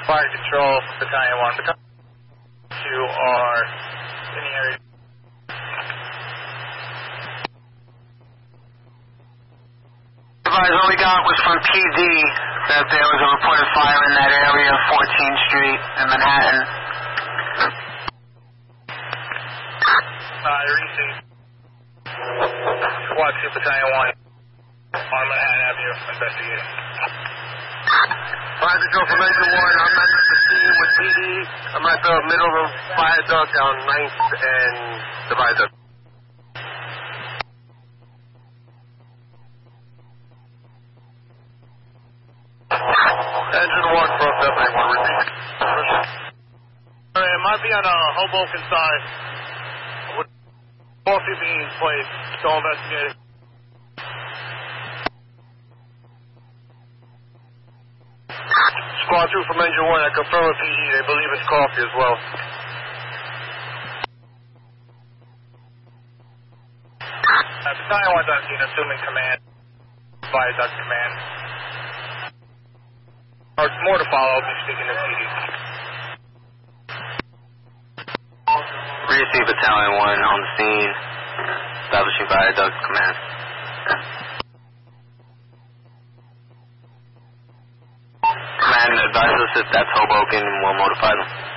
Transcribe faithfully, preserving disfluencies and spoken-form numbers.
Fire Control, Battalion one. Battalion two are in the area. All we got was from P D that there was a reported fire in that area, fourteenth Street in Manhattan. Uh, receive. Squad two, Battalion one on Manhattan Avenue, investigating. Fire Control from Engine one, I'm at the scene with P D. I'm at the middle of the viaduct on ninth and the viaduct. Engine one from Battalion one, repeat. Alright, it might be on a Hoboken side. With coffee being placed, still investigating. Squad two from Engine one, I confirm with P D, they believe it's coffee as well. Uh, Battalion one's on scene, assuming command. Viaduct command. Or more to follow, I'll be speaking to P D. Receive Battalion one on the scene, establishing viaduct command. Command, advise us if that's Hoboken and we'll notify them.